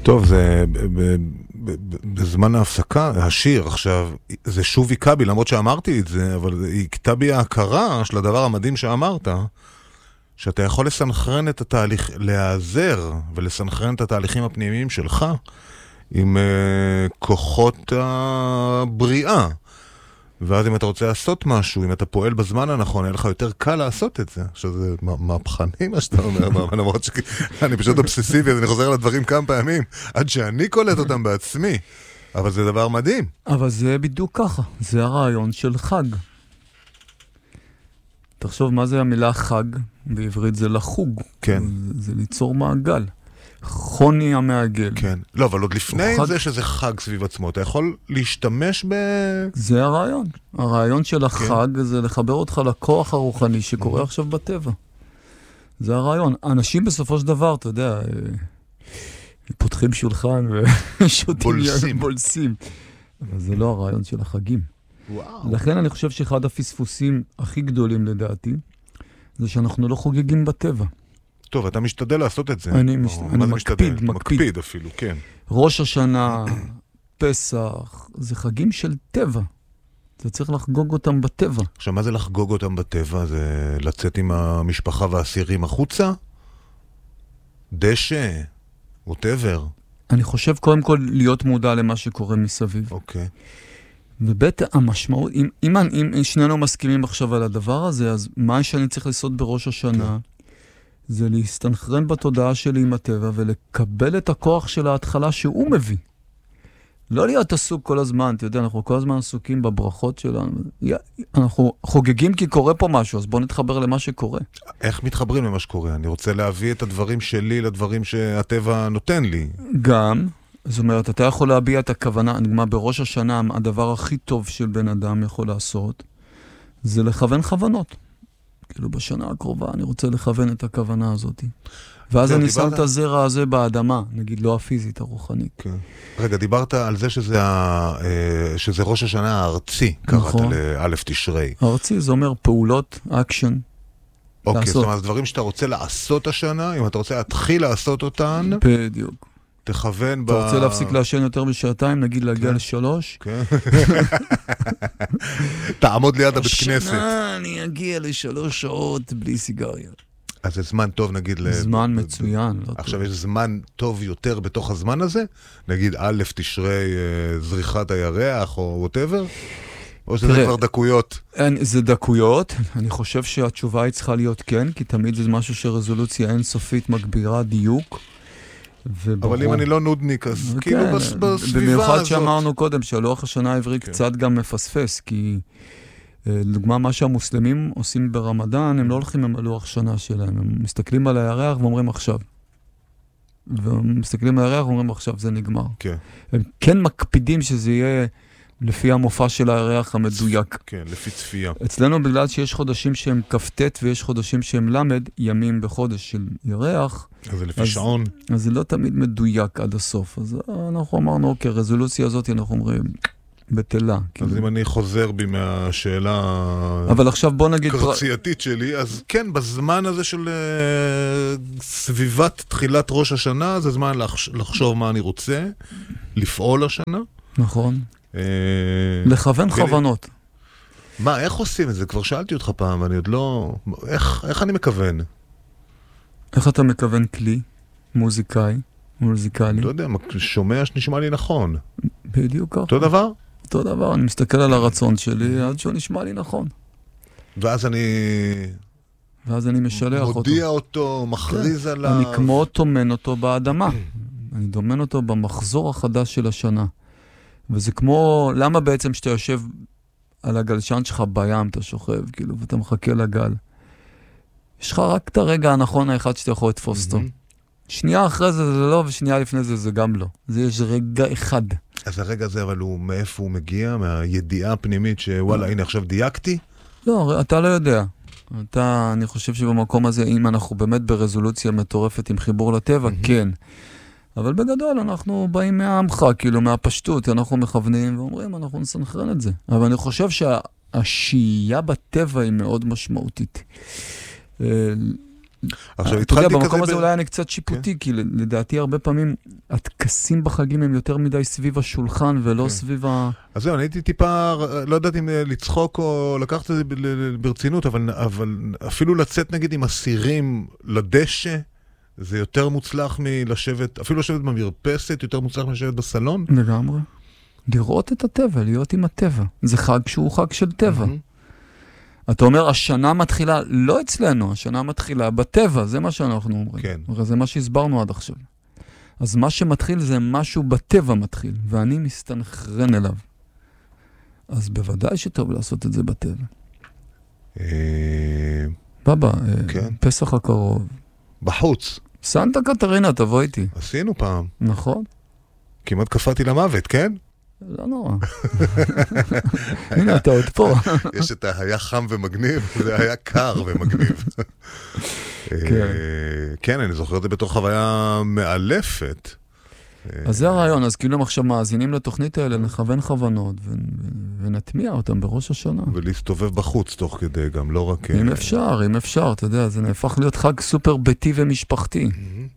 טוב, זה בזמן ההפסקה, השיר עכשיו, זה שוב היכה בי, למרות שאמרתי את זה, אבל היא היכתה בי ההכרה של הדבר המדהים שאמרת, שאתה יכול לסנכרן את התהליך, להיעזר ולסנכרן את התהליכים הפנימיים שלך עם כוחות הבריאה. ואז אם אתה רוצה לעשות משהו, אם אתה פועל בזמן הנכון, יהיה לך יותר קל לעשות את זה. עכשיו זה מהפכני מה שאתה אומר, למרות שאני פשוט אובססיבי, אז אני חוזר לדברים כמה פעמים, עד שאני קולט אותם בעצמי. אבל זה דבר מדהים. אבל זה בדיוק ככה, זה הרעיון של חג. תחשוב מה זה המילה חג, בעברית זה לחוג. כן. זה ליצור מעגל. חוני המעגל. כן. לא, אבל עוד לפני זה שזה חג סביב עצמו, אתה יכול להשתמש זה הרעיון. הרעיון של החג זה לחבר אותך לכוח הרוחני שקורה עכשיו בטבע. זה הרעיון. אנשים בסופו של דבר, אתה יודע, פותחים שולחן ושותים בולסים. אבל זה לא הרעיון של החגים. וואו. לכן אני חושב שאחד הפספוסים הכי גדולים לדעתי, זה שאנחנו לא חוגגים בטבע. טוב, אתה משתדל לעשות את זה. אני מקפיד אפילו, כן. ראש השנה, פסח, זה חגים של טבע. אתה צריך לחגוג אותם בטבע. עכשיו, מה זה לחגוג אותם בטבע? זה לצאת עם המשפחה והאסירים החוצה? דשא? whatever. אני חושב קודם כל להיות מודע למה שקורה מסביב. אוקיי. ובית המשמעות, אם שנינו מסכימים עכשיו על הדבר הזה, אז מה שאני צריך לעשות בראש השנה? זה להסתנכרן בתודעה שלי עם הטבע ולקבל את הכוח של ההתחלה שהוא מביא. לא להיות עסוק כל הזמן, אתה יודע, אנחנו כל הזמן עסוקים בברכות שלנו. אנחנו חוגגים כי קורה פה משהו, אז בוא נתחבר למה שקורה. איך מתחברים למה שקורה? אני רוצה להביא את הדברים שלי לדברים שהטבע נותן לי. גם, זאת אומרת, אתה יכול להביע את הכוונה, נגמר בראש השנה, הדבר הכי טוב של בן אדם יכול לעשות, זה לכוון כוונות. כאילו בשנה הקרובה אני רוצה לכוון את הכוונה הזאת. ואז אני שם את הזרע הזה באדמה, נגיד לא הפיזית, הרוחנית. כן. רגע, דיברת על זה שזה ראש השנה הארצי, קראת לאלף תשרי. הארצי זה אומר פעולות, אקשן. אוקיי, זאת אומרת, דברים שאתה רוצה לעשות השנה, אם אתה רוצה להתחיל לעשות אותן, בדיוק. תכוון אתה רוצה להפסיק לעשן יותר בשעתיים, נגיד להגיע ל3? כן. תעמוד ליד הבית כנסת. השנה אני אגיע ל3 שעות בלי סיגריה. אז זה זמן טוב, נגיד... זמן מצוין. עכשיו יש זמן טוב יותר בתוך הזמן הזה? נגיד א' תשרי זריחת הירח או whatever? או שזה כבר דקויות? זה דקויות. אני חושב שהתשובה היא צריכה להיות כן, כי תמיד זה משהו שרזולוציה אינסופית מגבירה דיוק. אבל אם אני לא נודניק, אז כאילו בסביבה הזאת. במיוחד שאמרנו קודם, שהלוח השנה העברי קצת גם מפספס, כי לדוגמה מה שהמוסלמים עושים ברמדאן, הם לא הולכים עם הלוח שנה שלהם, הם מסתכלים על הירח ואומרים עכשיו. ומסתכלים על הירח ואומרים עכשיו, זה נגמר. הם כן מקפידים שזה יהיה לפי המופע של הירח המדויק. כן, לפי צפייה. אצלנו בגלל שיש חודשים שהם כ"ט ויש חודשים שהם למד, ימים בחודש של ירח. אז זה לפי שעון. אז זה לא תמיד מדויק עד הסוף. אז אנחנו אמרנו, אוקיי, רזולוציה הזאת אנחנו אומרים, בטלה. אז אם אני חוזר בי מהשאלה אבל עכשיו בוא נגיד קרצייתית שלי, אז כן, בזמן הזה של סביבת תחילת ראש השנה, זה זמן לחשוב מה אני רוצה, לפעול השנה. נכון. לכוון כוונות. מה, איך עושים את זה? כבר שאלתי אותך פעם, אני עוד לא... איך אני מכוון? איך אתה מכוון כלי? מוזיקאי? לא יודע, שומע שנשמע לי נכון. בדיוק ככה. אותו דבר? אותו דבר, אני מסתכל על הרצון שלי עד שהוא נשמע לי נכון. ואז אני משלח אותו. מודיע אותו, מכריז עליו. אני כמו דומן אותו באדמה. אני דומן אותו במחזור החדש של השנה. וזה כמו, למה בעצם שאתה יושב על הגלשן שלך בים, אתה שוכב, כאילו, ואתה מחכה לגל. יש לך רק את הרגע הנכון האחד שאתה יכול לתפוס אותו. שנייה אחרי זה זה לא, ושנייה לפני זה זה גם לא. זה יש רגע אחד. אז הרגע הזה, אבל הוא מאיפה הוא מגיע? מהידיעה הפנימית שוואלה, הנה עכשיו דייקתי? לא, אתה לא יודע. אני חושב שבמקום הזה, אם אנחנו באמת ברזולוציה מטורפת עם חיבור לטבע, כן. אבל בגדול אנחנו באים מהעמך, כאילו מהפשטות, אנחנו מכוונים ואומרים, אנחנו נסנכרן את זה. אבל אני חושב שהשהייה בטבע היא מאוד משמעותית. עכשיו, אתה יודע, התחלתי במקום הזה כזה... אולי אני קצת שיפוטי, כי לדעתי הרבה פעמים הטקסים בחגים הם יותר מדי סביב השולחן ולא סביב ה... אז זהו, אני הייתי טיפה, לא יודעת אם לצחוק או לקחת את זה ברצינות, אבל אפילו לצאת נגיד עם אסירים לדשא, זה יותר מוצלח מלשבת, אפילו לשבת במרפסת, יותר מוצלח מלשבת בסלון. לגמרי. לראות את הטבע, להיות עם הטבע. זה חג שהוא חג של טבע. אתה אומר, השנה מתחילה, לא אצלנו, השנה מתחילה בטבע, זה מה שאנחנו אומרים. כן. זה מה שהסברנו עד עכשיו. אז מה שמתחיל זה משהו בטבע מתחיל, ואני מסתנכרן אליו. אז בוודאי שטוב לעשות את זה בטבע. בבא, פסח הקרוב. בחוץ. סנטה קטרינה, תבוא איתי. עשינו פעם. נכון. כמעט קפאתי למוות, כן? לא נורא. הנה, אתה עוד פה. יש את היה חם ומגניב, זה היה קר ומגניב. כן, אני זוכר את זה בתור חוויה מאלפת. אז זה הרעיון, אז כאילו הם עכשיו מאזינים לתוכנית האלה, נכוון כוונות, ונטמיע אותם בראש השנה. ולהסתובב בחוץ תוך כדי גם, לא רק... אם אפשר, אתה יודע, זה נהפך להיות חג סופר ביתי ומשפחתי.